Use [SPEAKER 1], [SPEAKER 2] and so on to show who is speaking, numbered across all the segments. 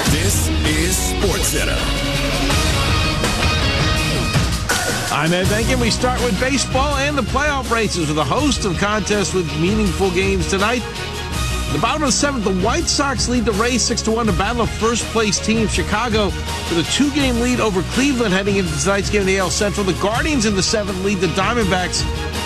[SPEAKER 1] This is SportsCenter.
[SPEAKER 2] I'm Ed Benkin. We start with baseball and the playoff races with a host of contests with meaningful games tonight. The bottom of the seventh, the White Sox lead the race 6-1 to battle of first-place team Chicago with a 2-game lead over Cleveland heading into tonight's game in the AL Central. The Guardians in the seventh lead the Diamondbacks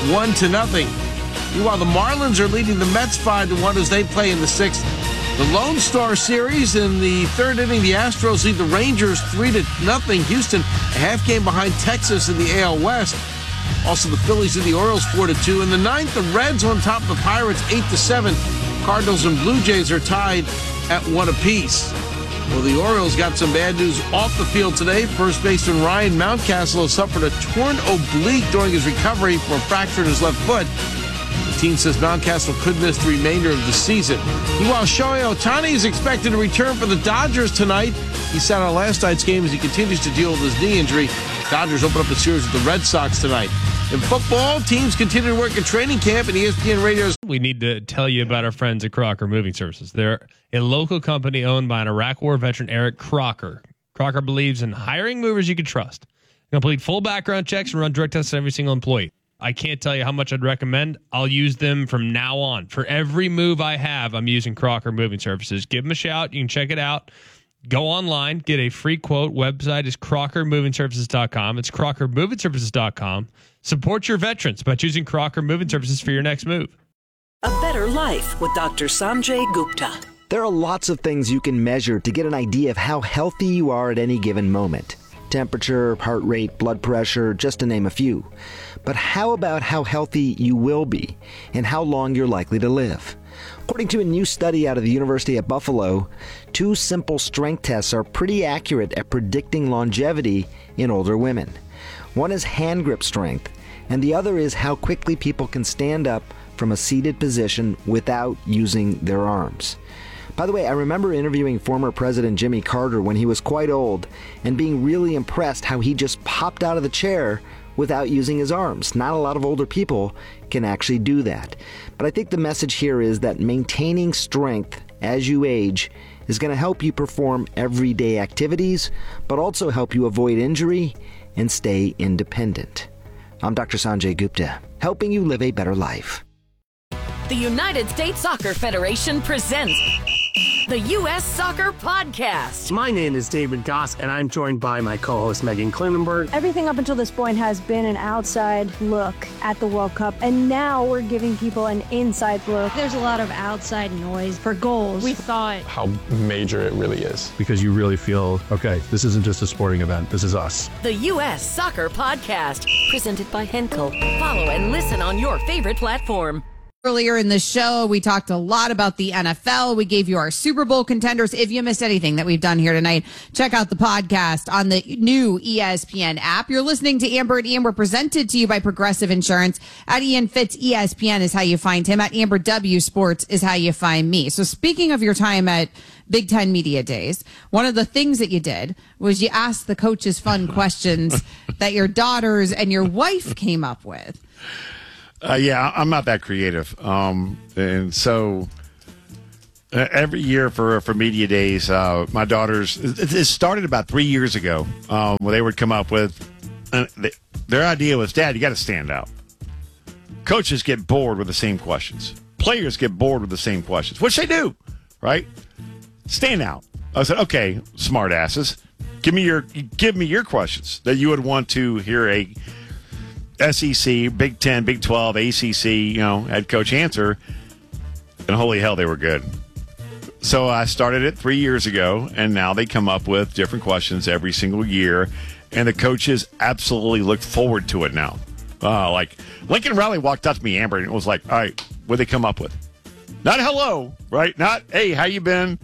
[SPEAKER 2] 1-0. Meanwhile, the Marlins are leading the Mets 5-1 as they play in the sixth. The Lone Star Series in the third inning, the Astros lead the Rangers 3-0. Houston a half game behind Texas in the AL West. Also, the Phillies and the Orioles 4-2. In the ninth, the Reds on top of the Pirates 8-7. Cardinals and Blue Jays are tied at 1 apiece. Well, the Orioles got some bad news off the field today. First baseman Ryan Mountcastle has suffered a torn oblique during his recovery from a fracture in his left foot. The team says Mountcastle could miss the remainder of the season. Meanwhile, Shohei Ohtani is expected to return for the Dodgers tonight. He sat out last night's game as he continues to deal with his knee injury. Dodgers open up a series with the Red Sox tonight. In football, teams continue to work in training camp and ESPN Radio's.
[SPEAKER 3] We need to tell you about our friends at Crocker Moving Services. They're a local company owned by an Iraq War veteran, Eric Crocker. Crocker believes in hiring movers you can trust. Complete full background checks and run drug tests on every single employee. I can't tell you how much I'd recommend. I'll use them from now on. For every move I have, I'm using Crocker Moving Services. Give them a shout. You can check it out. Go online, get a free quote. Website is crockermovingservices.com. It's crockermovingservices.com. Support your veterans by choosing Crocker Moving Services for your next move.
[SPEAKER 4] A better life with Dr. Sanjay Gupta.
[SPEAKER 5] There are lots of things you can measure to get an idea of how healthy you are at any given moment. Temperature, heart rate, blood pressure, just to name a few. But how about how healthy you will be and how long you're likely to live? According to a new study out of the University at Buffalo, 2 simple strength tests are pretty accurate at predicting longevity in older women. One is hand grip strength, and the other is how quickly people can stand up from a seated position without using their arms. By the way, I remember interviewing former President Jimmy Carter when he was quite old and being really impressed how he just popped out of the chair without using his arms. Not a lot of older people can actually do that. But I think the message here is that maintaining strength as you age is going to help you perform everyday activities, but also help you avoid injury and stay independent. I'm Dr. Sanjay Gupta, helping you live a better life.
[SPEAKER 6] The United States Soccer Federation presents the U.S. Soccer Podcast.
[SPEAKER 7] My name is David Goss, and I'm joined by my co-host Megan Klinenberg.
[SPEAKER 8] Everything up until this point has been an outside look at the World Cup, and now we're giving people an inside look.
[SPEAKER 9] There's a lot of outside noise for goals. We thought
[SPEAKER 10] how major it really is.
[SPEAKER 11] Because you really feel, okay, this isn't just a sporting event, this is us.
[SPEAKER 6] The U.S. Soccer Podcast, presented by Henkel. Follow and listen on your favorite platform.
[SPEAKER 12] Earlier in the show, we talked a lot about the NFL. We gave you our Super Bowl contenders. If you missed anything that we've done here tonight, check out the podcast on the new ESPN app. You're listening to Amber and Ian. We're presented to you by Progressive Insurance. At Ian Fitz, ESPN is how you find him. At Amber W Sports is how you find me. So speaking of your time at Big Ten Media Days, one of the things that you did was you asked the coaches fun questions that your daughters and your wife came up with.
[SPEAKER 13] Yeah, I'm not that creative. And so every year for Media Days, my daughters, it started about 3 years ago, where they would come up with, their idea was, Dad, you got to stand out. Coaches get bored with the same questions. Players get bored with the same questions, which they do, right? Stand out. I said, okay, smart asses, give me your questions that you would want to hear a SEC, Big 10, Big 12, ACC, head coach answer, and holy hell, they were good. So I started it 3 years ago, and now they come up with different questions every single year, and the coaches absolutely look forward to it now. Like Lincoln Riley walked up to me, Amber, and it was like, all right, what did they come up with? Not hello, right? Not, hey, how you been?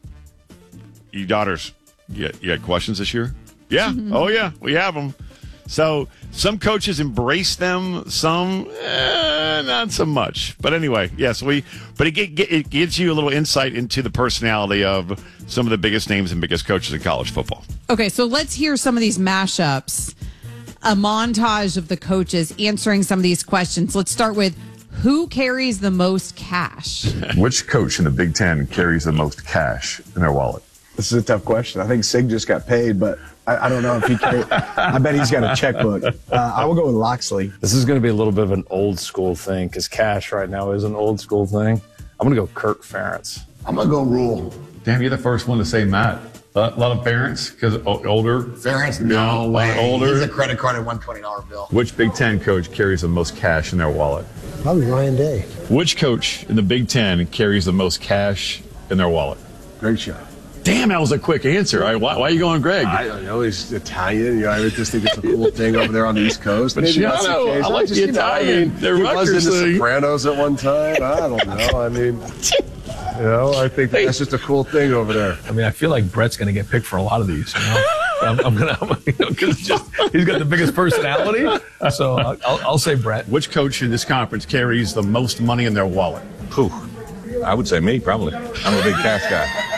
[SPEAKER 13] You daughters, you had questions this year? Yeah. Mm-hmm. Oh, yeah, we have them. So some coaches embrace them, some not so much. But anyway, yes, but it gives you a little insight into the personality of some of the biggest names and biggest coaches in college football.
[SPEAKER 12] Okay, so let's hear some of these mashups, a montage of the coaches answering some of these questions. Let's start with, who carries the most cash?
[SPEAKER 14] Which coach in the Big Ten carries the most cash in their wallet? This is a tough question. I think Sig just got paid, but I don't know if he can. I bet he's got a checkbook. I will go with Loxley.
[SPEAKER 15] This is going to be a little bit of an old school thing because cash right now is an old school thing. I'm going to go Kirk Ferentz.
[SPEAKER 16] I'm going to go Rule.
[SPEAKER 17] Damn, you're the first one to say Matt. A lot of parents, because older.
[SPEAKER 16] Ferentz? No way.
[SPEAKER 17] Older.
[SPEAKER 16] He's a credit card at $120 bill.
[SPEAKER 17] Which Big Ten coach carries the most cash in their wallet?
[SPEAKER 18] Probably Ryan Day.
[SPEAKER 17] Which coach in the Big Ten carries the most cash in their wallet?
[SPEAKER 14] Greg Schiano.
[SPEAKER 17] Damn, that was a quick answer. Why are you going Greg?
[SPEAKER 14] I don't know. He's Italian. I just think it's a cool thing over there on the East Coast.
[SPEAKER 17] But Schiano, I like the Italian.
[SPEAKER 14] He was in the Sopranos at one time. I don't know. I think that's just a cool thing over there.
[SPEAKER 11] I mean, I feel like Brett's going to get picked for a lot of these. Because he's got the biggest personality. So I'll say Brett.
[SPEAKER 17] Which coach in this conference carries the most money in their wallet?
[SPEAKER 19] Whew. I would say me, probably. I'm a big cash guy.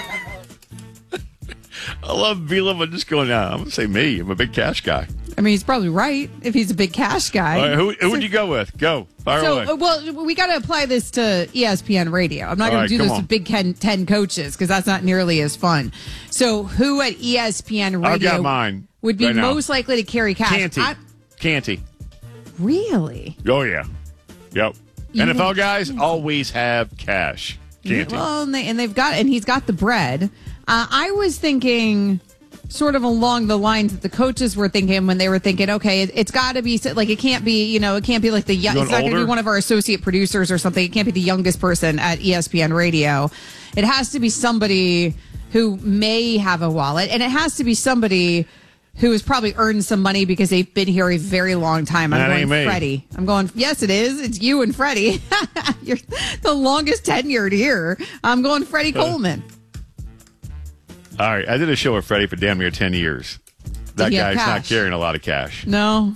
[SPEAKER 13] I love Bielema just going out. I'm going to say me. I'm a big cash guy.
[SPEAKER 12] I mean, he's probably right if he's a big cash guy.
[SPEAKER 13] All right, who would you go with? Go. Fire away.
[SPEAKER 12] Well, we got to apply this to ESPN Radio. I'm not going to do this with Big Ten coaches because that's not nearly as fun. So who at ESPN Radio
[SPEAKER 13] I've got mine
[SPEAKER 12] would be
[SPEAKER 13] right
[SPEAKER 12] most likely to carry cash?
[SPEAKER 13] Canty.
[SPEAKER 12] Really?
[SPEAKER 13] Oh, yeah. Yep. NFL guys always have cash. Canty.
[SPEAKER 12] Well, and he's got the bread. I was thinking sort of along the lines that the coaches were thinking when they were thinking, okay, it's got to be like, it can't be, it can't be like it's not going to be one of our associate producers or something. It can't be the youngest person at ESPN Radio. It has to be somebody who may have a wallet, and it has to be somebody who has probably earned some money because they've been here a very long time. I'm going Freddie. Yes, it is. It's you and Freddie. You're the longest tenured here. I'm going Freddie Coleman.
[SPEAKER 13] All right, I did a show with Freddie for damn near 10 years. That guy's not carrying a lot of cash.
[SPEAKER 12] No.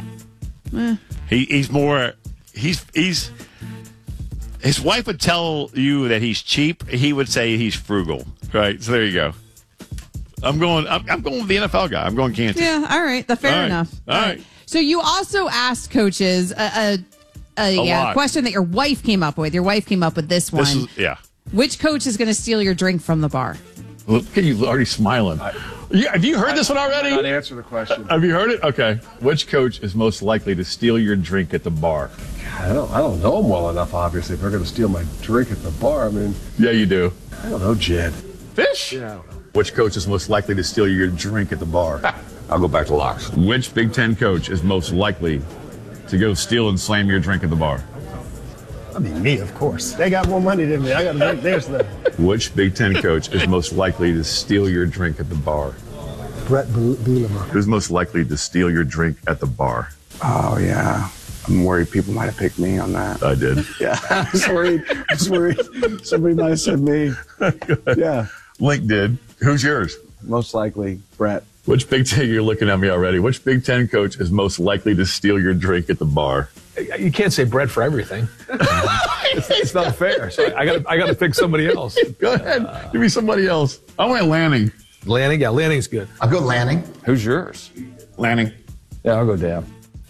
[SPEAKER 13] He's more. He's. His wife would tell you that he's cheap. He would say he's frugal. Right. So there you go. I'm going with the NFL guy. I'm going Canty.
[SPEAKER 12] Yeah. All right. Fair enough.
[SPEAKER 13] All right.
[SPEAKER 12] So you also asked coaches a question that your wife came up with. Your wife came up with this one. Which coach is going to steal your drink from the bar?
[SPEAKER 17] Look at you already smiling. Have you heard this one already?
[SPEAKER 14] Not answer the question.
[SPEAKER 17] Have you heard it? Okay. Which coach is most likely to steal your drink at the bar?
[SPEAKER 14] I don't know him well enough, obviously, if they're going to steal my drink at the bar. I mean...
[SPEAKER 17] Yeah, you do.
[SPEAKER 14] I don't know, Jed.
[SPEAKER 17] Fish?
[SPEAKER 14] Yeah, I don't know.
[SPEAKER 17] Which coach is most likely to steal your drink at the bar?
[SPEAKER 19] I'll go back to Locks.
[SPEAKER 17] Which Big Ten coach is most likely to go steal and slam your drink at the bar?
[SPEAKER 18] I mean, me, of course. They got more money than me. I got to drink theirs now.
[SPEAKER 17] Which Big Ten coach is most likely to steal your drink at the bar?
[SPEAKER 18] Brett Bielema.
[SPEAKER 17] Who's most likely to steal your drink at the bar?
[SPEAKER 14] Oh, yeah. I'm worried people might have picked me on that.
[SPEAKER 17] I did.
[SPEAKER 14] Yeah, I was worried. Somebody might have said me. Yeah.
[SPEAKER 17] Link did. Who's yours?
[SPEAKER 14] Most likely, Brett.
[SPEAKER 17] Which Big Ten, you're looking at me already, which Big Ten coach is most likely to steal your drink at the bar?
[SPEAKER 11] You can't say Brett for everything. It's not fair. So I got to pick somebody else.
[SPEAKER 17] Go ahead. Give me somebody else. I want Lanning.
[SPEAKER 11] Lanning? Yeah, Lanning's good.
[SPEAKER 16] I'll go Lanning.
[SPEAKER 14] Who's yours?
[SPEAKER 17] Lanning.
[SPEAKER 14] Yeah, I'll go Dan.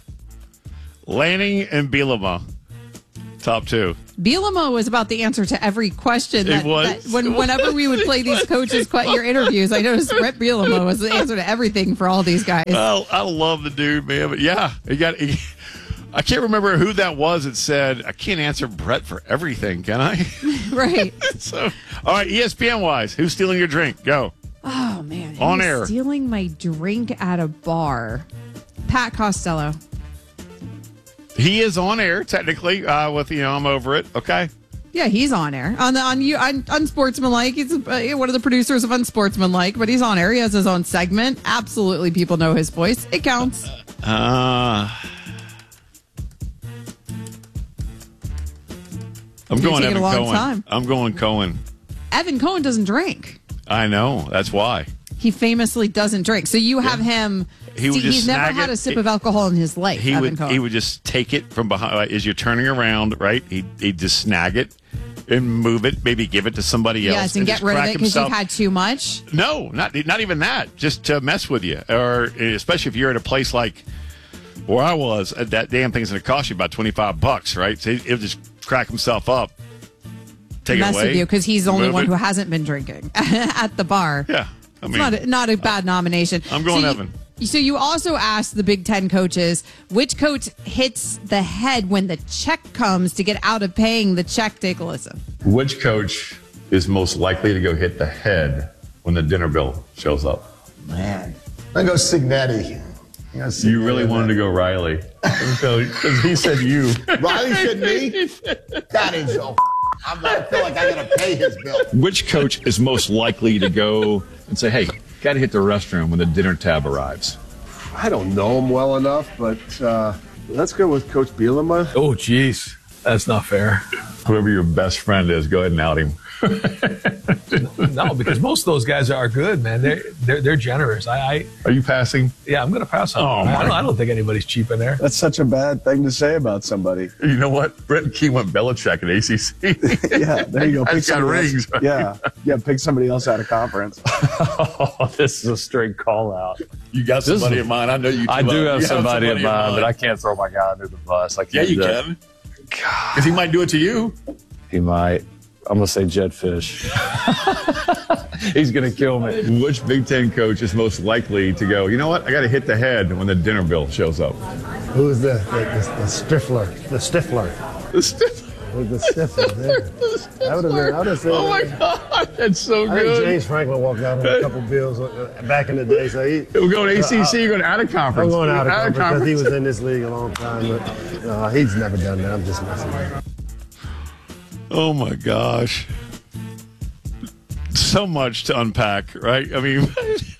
[SPEAKER 13] Lanning and Bielema. Top two.
[SPEAKER 12] Bielema was about the answer to every question. Whenever we would play these coaches' your interviews, I noticed Brett Bielema was the answer to everything for all these guys.
[SPEAKER 13] Well, I love the dude, man. But yeah, I can't remember who that was that said, I can't answer Brett for everything, can I?
[SPEAKER 12] Right.
[SPEAKER 13] So, all right, ESPN-wise, who's stealing your drink? Go.
[SPEAKER 12] Oh, man.
[SPEAKER 13] On air.
[SPEAKER 12] Stealing my drink at a bar. Pat Costello.
[SPEAKER 13] He is on air, technically, with, I'm over it. Okay.
[SPEAKER 12] Yeah, he's on air. On Unsportsmanlike. He's one of the producers of Unsportsmanlike, but he's on air. He has his own segment. Absolutely, people know his voice. It counts.
[SPEAKER 13] I'm going Evan Cohen. I'm going Cohen.
[SPEAKER 12] Evan Cohen doesn't drink.
[SPEAKER 13] I know. That's why.
[SPEAKER 12] He famously doesn't drink. So you have him... He's never had a sip of alcohol in his life.
[SPEAKER 13] He would just take it from behind as you're turning around, right? He'd just snag it and move it, maybe give it to somebody else.
[SPEAKER 12] Yes, and get rid of it because you've had too much.
[SPEAKER 13] No, not even that. Just to mess with you, or especially if you're at a place like where I was. That damn thing's going to cost you about $25, right? So he'll just crack himself up, take it
[SPEAKER 12] mess
[SPEAKER 13] away.
[SPEAKER 12] with you because he's the only
[SPEAKER 13] Move
[SPEAKER 12] one
[SPEAKER 13] it.
[SPEAKER 12] who hasn't been drinking at the bar.
[SPEAKER 13] Yeah. I mean,
[SPEAKER 12] It's not a bad nomination.
[SPEAKER 13] I'm going
[SPEAKER 12] so
[SPEAKER 13] Evan.
[SPEAKER 12] So you also asked the Big Ten coaches which coach hits the head when the check comes to get out of paying the check. Take a listen.
[SPEAKER 17] Which coach is most likely to go hit the head when the dinner bill shows up?
[SPEAKER 18] Man. I go Signetti.
[SPEAKER 17] You really wanted to go Riley. Because he said you.
[SPEAKER 16] Riley said me? That is so I feel like I got to pay his bill.
[SPEAKER 19] Which coach is most likely to go and say, hey, got to hit the restroom when the dinner tab arrives?
[SPEAKER 18] I don't know him well enough, but let's go with Coach Bielema.
[SPEAKER 11] Oh, geez. That's not fair.
[SPEAKER 17] Whoever your best friend is, go ahead and out him.
[SPEAKER 11] No, because most of those guys are good, man. They're generous. Are
[SPEAKER 17] you passing?
[SPEAKER 11] Yeah, I'm going to pass on. I don't think anybody's cheap in there.
[SPEAKER 14] That's such a bad thing to say about somebody.
[SPEAKER 17] You know what? Brett Key went Belichick at ACC.
[SPEAKER 14] Yeah, there you go.
[SPEAKER 17] Pick got rings.
[SPEAKER 14] Else. Yeah, pick somebody else out of conference.
[SPEAKER 15] Oh, this is a straight call out.
[SPEAKER 17] You got somebody in mind. I know you.
[SPEAKER 15] I do have somebody in mind, but I can't throw my guy under the bus. I can't.
[SPEAKER 17] Yeah, you can. Because he might do it to you.
[SPEAKER 15] He might. I'm going to say Jed Fish. He's going to kill me.
[SPEAKER 17] Which Big Ten coach is most likely to go, you know what? I got to hit the head when the dinner bill shows up.
[SPEAKER 18] Who's the Stifler? The Stifler.
[SPEAKER 17] The Stifler.
[SPEAKER 18] Who's the Stifler there? I would have said.
[SPEAKER 17] Oh, my God. That's so
[SPEAKER 18] I think
[SPEAKER 17] good.
[SPEAKER 18] James Franklin walked out on a couple bills back in the day. So
[SPEAKER 17] we're going ACC, you're going out of conference.
[SPEAKER 18] I'm going out of conference because he was in this league a long time. But he's never done that. I'm just messing with him.
[SPEAKER 13] Oh my gosh. So much to unpack, right? I mean,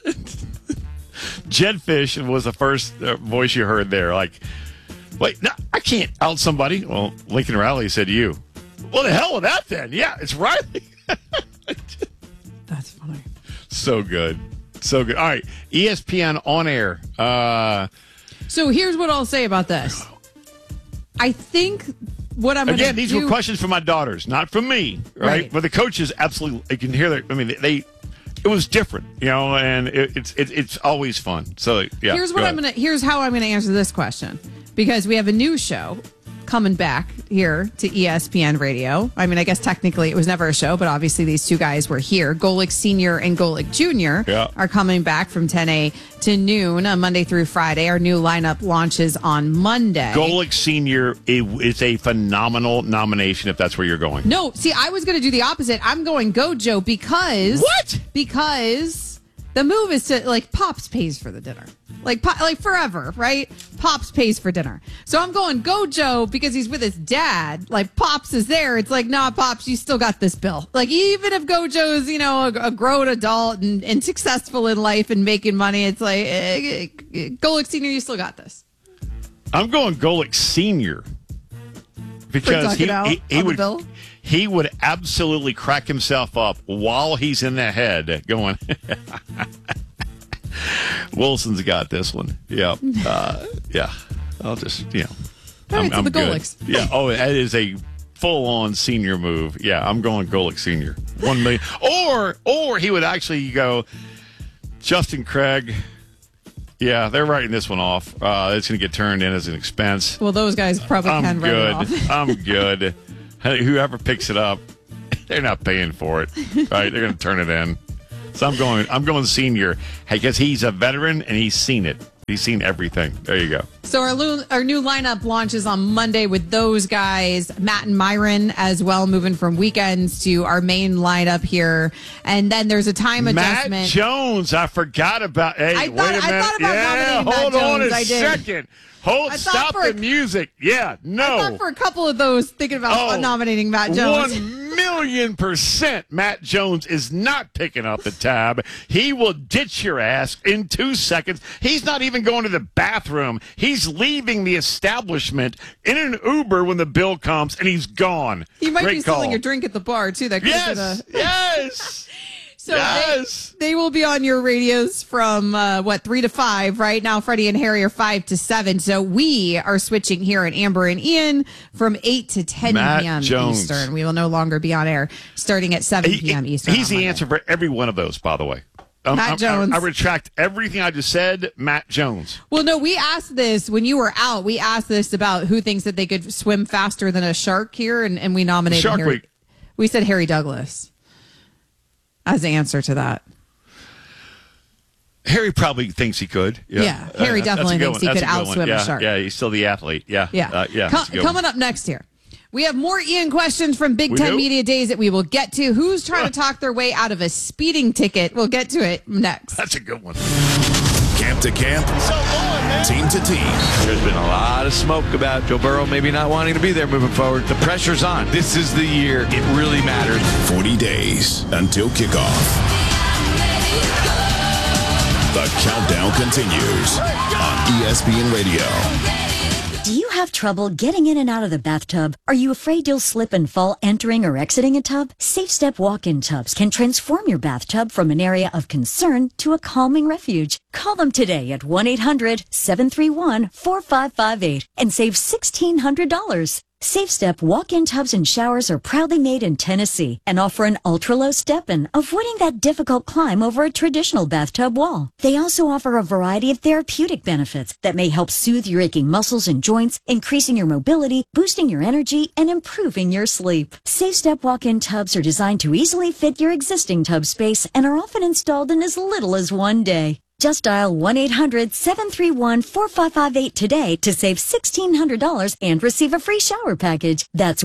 [SPEAKER 13] Jed Fish was the first voice you heard there. Like, wait, no, I can't out somebody. Well, Lincoln Riley said you. Well, the hell with that then. Yeah, it's Riley.
[SPEAKER 12] That's funny.
[SPEAKER 13] So good. So good. All right. ESPN on air.
[SPEAKER 12] So here's what I'll say about this. I think what I'm
[SPEAKER 13] Again, these were questions from my daughters, not from me, right? But the coaches absolutely, you can hear that. I mean, it was different, and it's always fun. So yeah.
[SPEAKER 12] Here's how I'm gonna answer this question, because we have a new show coming back here to ESPN Radio. I mean, I guess technically it was never a show, but obviously these two guys were here. Golic Sr. and Golic Jr. Are coming back from 10 to noon on Monday through Friday. Our new lineup launches on Monday.
[SPEAKER 13] Golic Sr. is a phenomenal nomination if that's where you're going.
[SPEAKER 12] No, see, I was going to do the opposite. I'm going Gojo because...
[SPEAKER 13] What?
[SPEAKER 12] Because the move is to, Pops pays for the dinner. Like forever, right? Pops pays for dinner. So I'm going Gojo because he's with his dad. Like, Pops is there. It's like, nah, Pops, you still got this bill. Like, even if Gojo's, a grown adult and successful in life and making money, it's like, Golic Sr., you still got this.
[SPEAKER 13] I'm going Golic Sr. because he would absolutely crack himself up while he's in the head going... Wilson's got this one. Yeah. Yeah. I'll just, I'm
[SPEAKER 12] the
[SPEAKER 13] good.
[SPEAKER 12] Golics.
[SPEAKER 13] Yeah. Oh, that is a full-on senior move. Yeah, I'm going Golic Senior. 1 million. Or he would actually go, Justin Craig. Yeah, they're writing this one off. It's going to get turned in as an expense.
[SPEAKER 12] Well, those guys probably can write it off.
[SPEAKER 13] I'm good. Whoever picks it up, they're not paying for it. Right? They're going to turn it in. So I'm going senior because he's a veteran and he's seen it. He's seen everything. There you go.
[SPEAKER 12] So our new lineup launches on Monday with those guys, Matt and Myron as well, moving from weekends to our main lineup here. And then there's a time adjustment.
[SPEAKER 13] Matt Jones, I forgot about. Hey, wait a minute.
[SPEAKER 12] I thought about nominating
[SPEAKER 13] hold
[SPEAKER 12] Matt
[SPEAKER 13] on
[SPEAKER 12] Jones.
[SPEAKER 13] a second. Stop the music. Yeah, no.
[SPEAKER 12] I thought for a couple of those thinking about nominating Matt Jones.
[SPEAKER 13] 1,000,000% Matt Jones is not picking up the tab. He will ditch your ass in 2 seconds. He's not even going to the bathroom. He's leaving the establishment in an Uber when the bill comes, and he's gone.
[SPEAKER 12] You might
[SPEAKER 13] Great
[SPEAKER 12] be
[SPEAKER 13] call.
[SPEAKER 12] selling your drink at the bar, too. That
[SPEAKER 13] Yes.
[SPEAKER 12] So they will be on your radios from 3 to 5 right now. Freddie and Harry are 5 to 7. So we are switching here at Amber and Ian from 8 to 10 p.m.
[SPEAKER 13] Jones.
[SPEAKER 12] Eastern. We will no longer be on air starting at 7 p.m. Eastern.
[SPEAKER 13] He's the answer for every one of those, by the way.
[SPEAKER 12] Matt Jones.
[SPEAKER 13] I retract everything I just said. Matt Jones.
[SPEAKER 12] Well, no, we asked this when you were out. We asked this about who thinks that they could swim faster than a shark here, and we nominated
[SPEAKER 13] Shark
[SPEAKER 12] here.
[SPEAKER 13] Week.
[SPEAKER 12] We said Harry Douglas as the answer to that.
[SPEAKER 13] Harry probably thinks he could.
[SPEAKER 12] Yeah, Harry definitely thinks he could outswim a shark.
[SPEAKER 13] Yeah, he's still the athlete. Yeah.
[SPEAKER 12] Coming up next here, we have more Ian questions from Big Ten Media Days that we will get to. Who's trying to talk their way out of a speeding ticket? We'll get to it next.
[SPEAKER 13] That's a good one.
[SPEAKER 1] Camp to camp, team to team.
[SPEAKER 20] There's been a lot of smoke about Joe Burrow maybe not wanting to be there moving forward. The pressure's on. This is the year. It really matters.
[SPEAKER 1] 40 days until kickoff. The countdown continues on ESPN Radio.
[SPEAKER 21] Do you have trouble getting in and out of the bathtub? Are you afraid you'll slip and fall entering or exiting a tub? SafeStep walk-in tubs can transform your bathtub from an area of concern to a calming refuge. Call them today at 1-800-731-4558 and save $1,600. SafeStep walk-in tubs and showers are proudly made in Tennessee and offer an ultra-low step-in, avoiding that difficult climb over a traditional bathtub wall. They also offer a variety of therapeutic benefits that may help soothe your aching muscles and joints, increasing your mobility, boosting your energy, and improving your sleep. SafeStep walk-in tubs are designed to easily fit your existing tub space and are often installed in as little as one day. Just dial 1-800-731-4558 today to save $1,600 and receive a free shower package. That's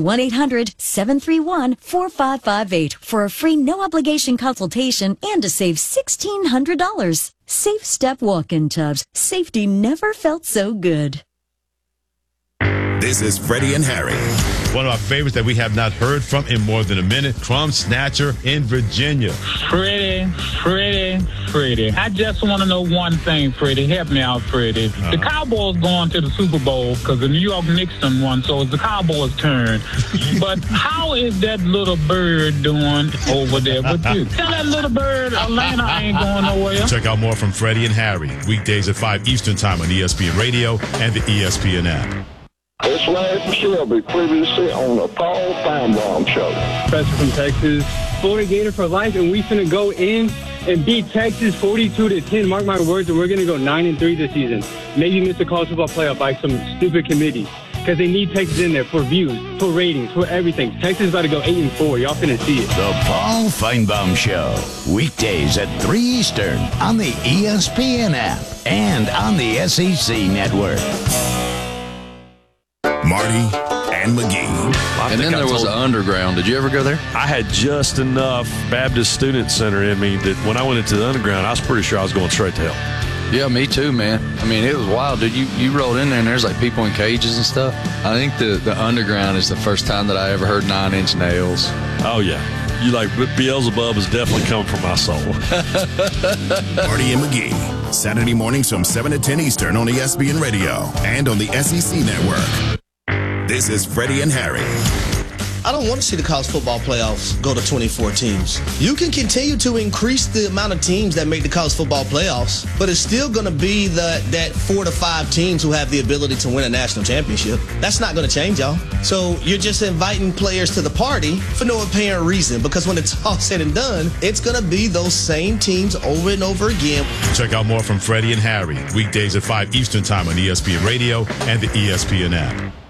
[SPEAKER 21] 1-800-731-4558 for a free no-obligation consultation and to save $1,600. Safe Step walk-in tubs. Safety never felt so good.
[SPEAKER 1] This is Freddie and Harry.
[SPEAKER 22] One of our favorites that we have not heard from in more than a minute, Crumb Snatcher in Virginia.
[SPEAKER 23] Freddie. I just want to know one thing, Freddie. Help me out, Freddie. The Cowboys going to the Super Bowl because the New York Knicks done won, so it's the Cowboys' turn. But how is that little bird doing over there with you? Tell that little bird Atlanta ain't going nowhere.
[SPEAKER 22] Check out more from Freddie and Harry, weekdays at 5 Eastern Time on ESPN Radio and the ESPN app.
[SPEAKER 24] It's Larry Shelby, previously on the Paul Feinbaum Show.
[SPEAKER 25] Professor from Texas, Florida Gator for life, and we finna go in and beat Texas 42-10. Mark my words, and we're gonna go 9-3 this season. Maybe miss the college football playoff by some stupid committee because they need Texas in there for views, for ratings, for everything. Texas is about to go 8-4. Y'all finna see it.
[SPEAKER 26] The Paul Feinbaum Show, weekdays at 3 Eastern on the ESPN app and on the SEC Network.
[SPEAKER 1] Marty and McGee.
[SPEAKER 27] And then there was an underground. Did you ever go there?
[SPEAKER 28] I had just enough Baptist Student Center in me that when I went into the underground, I was pretty sure I was going straight to hell.
[SPEAKER 27] Yeah, me too, man. I mean, it was wild, dude. You rolled in there and there's like people in cages and stuff. I think the underground is the first time that I ever heard 9 Inch Nails.
[SPEAKER 28] Oh, yeah. You like Beelzebub is definitely coming from my soul.
[SPEAKER 1] Marty and McGee, Saturday mornings from 7 to 10 Eastern on ESPN Radio and on the SEC Network. This is Freddie and Harry.
[SPEAKER 29] I don't want to see the college football playoffs go to 24 teams. You can continue to increase the amount of teams that make the college football playoffs, but it's still going to be that 4 to 5 teams who have the ability to win a national championship. That's not going to change, y'all. So you're just inviting players to the party for no apparent reason, because when it's all said and done, it's going to be those same teams over and over again.
[SPEAKER 22] Check out more from Freddie and Harry, weekdays at 5 Eastern Time on ESPN Radio and the ESPN app.